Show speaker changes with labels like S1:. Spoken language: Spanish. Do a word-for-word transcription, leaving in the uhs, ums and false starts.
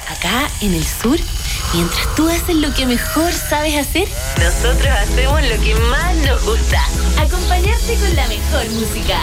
S1: Acá, en el sur, mientras tú haces lo que mejor sabes hacer, nosotros hacemos lo que más nos gusta. Acompañarte con la mejor música.